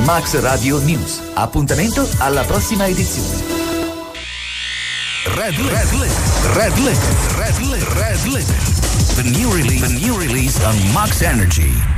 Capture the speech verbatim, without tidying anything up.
Max Radio News. Appuntamento alla prossima edizione. Red Red Red Red Red Red Red The new release, the new release on Max Energy.